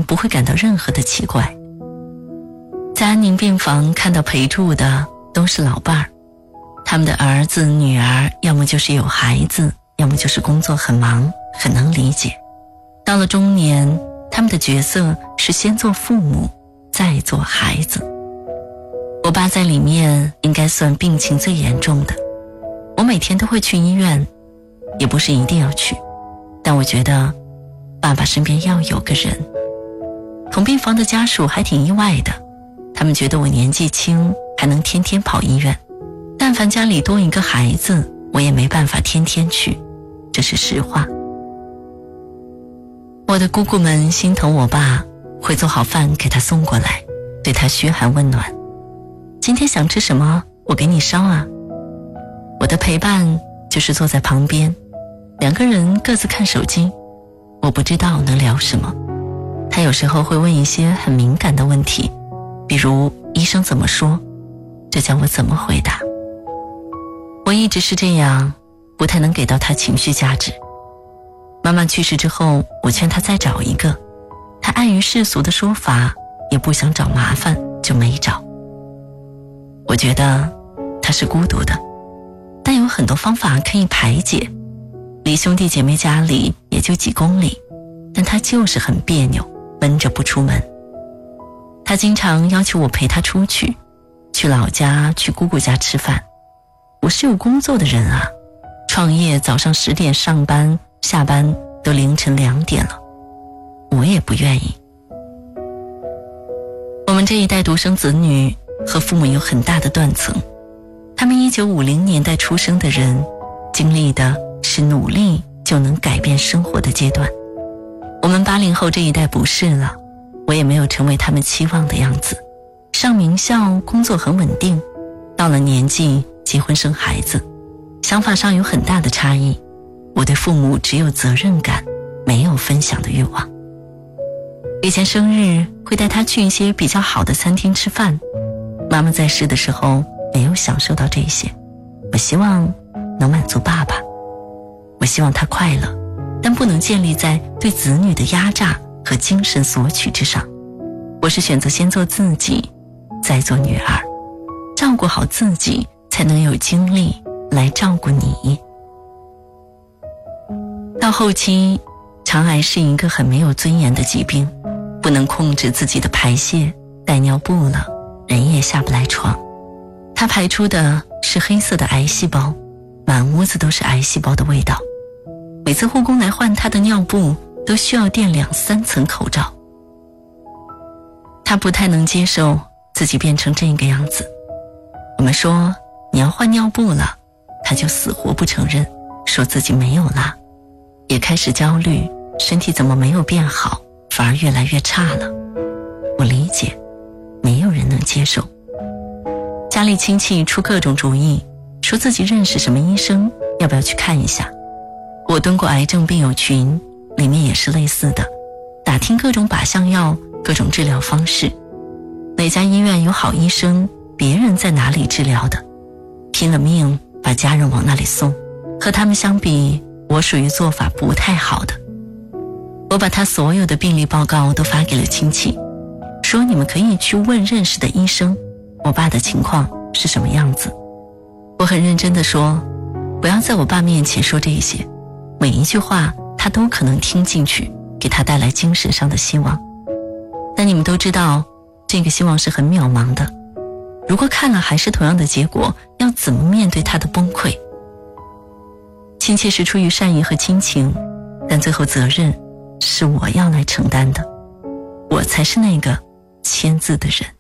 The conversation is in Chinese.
不会感到任何的奇怪。在安宁病房看到陪住的都是老伴儿，他们的儿子女儿要么就是有孩子，要么就是工作很忙，很能理解。到了中年，他们的角色是先做父母，再做孩子。我爸在里面应该算病情最严重的，我每天都会去医院，也不是一定要去，但我觉得爸爸身边要有个人。同病房的家属还挺意外的，他们觉得我年纪轻还能天天跑医院，但凡家里多一个孩子，我也没办法天天去，这是实话。我的姑姑们心疼我爸，会做好饭给他送过来，对他嘘寒问暖。今天想吃什么，我给你烧啊。我的陪伴就是坐在旁边，两个人各自看手机，我不知道能聊什么。他有时候会问一些很敏感的问题，比如医生怎么说，这叫我怎么回答。我一直是这样，不太能给到他情绪价值。妈妈去世之后，我劝他再找一个，他碍于世俗的说法，也不想找麻烦，就没找。我觉得他是孤独的，但有很多方法可以排解。离兄弟姐妹家里也就几公里，但他就是很别扭，闷着不出门。他经常要求我陪他出去，去老家，去姑姑家吃饭。我是有工作的人啊，创业早上10点上班，下班都凌晨2点了，我也不愿意。我们这一代独生子女和父母有很大的断层，他们1950年代出生的人，经历的是努力就能改变生活的阶段。我们80后这一代不是了，我也没有成为他们期望的样子。上名校，工作很稳定，到了年纪结婚生孩子，想法上有很大的差异。我对父母只有责任感，没有分享的欲望。以前生日会带他去一些比较好的餐厅吃饭，妈妈在世的时候没有享受到这些，我希望能满足爸爸。我希望他快乐，但不能建立在对子女的压榨和精神索取之上。我是选择先做自己，再做女儿，照顾好自己，才能有精力来照顾你。到后期，肠癌是一个很没有尊严的疾病，不能控制自己的排泄，带尿布了，人也下不来床。他排出的是黑色的癌细胞，满屋子都是癌细胞的味道。每次护工来换他的尿布，都需要垫2-3层口罩。他不太能接受自己变成这个样子。我们说你要换尿布了，他就死活不承认，说自己没有啦，也开始焦虑，身体怎么没有变好，反而越来越差了。我理解，没有人能接受。家里亲戚出各种主意，说自己认识什么医生，要不要去看一下。我蹲过癌症病友群，里面也是类似的，打听各种靶向药，各种治疗方式，哪家医院有好医生，别人在哪里治疗的，拼了命把家人往那里送。和他们相比，我属于做法不太好的。我把他所有的病历报告都发给了亲戚，说你们可以去问认识的医生，我爸的情况是什么样子。我很认真地说，不要在我爸面前说这些，每一句话他都可能听进去，给他带来精神上的希望。但你们都知道，这个希望是很渺茫的，如果看了还是同样的结果，要怎么面对他的崩溃？亲切是出于善意和亲情，但最后责任是我要来承担的，我才是那个签字的人。